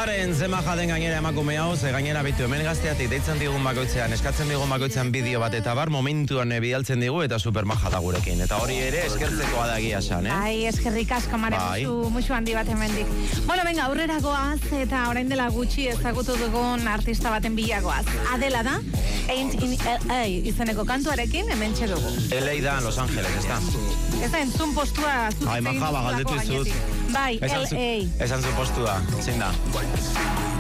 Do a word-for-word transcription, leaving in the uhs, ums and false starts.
Maren, ze maja den gainera emakume hau, ze gainera bitu hemen gazteatik deitzen digun bakoitzean, eskatzen digun bakoitzean bideo bat eta bar, momentuan bidaltzen digu eta super maja da gurekin. Eta hori ere eskertzekoa da egia esan, eh? Ai, eskerrik asko, Mare, bai. musu, musu handi bat hemendik. Bueno, venga, aurrera goaz eta orain dela gutxi ezagutu dugun artista baten bilagoaz. Adela da, Ain't in L A izeneko kantuarekin hemen txedugu. L A da, Los Angeles, ez da? Ez da, entzun postua. Ai, maja, ba, galdetu izut. Bai, L A. Esan zu postua, zein da?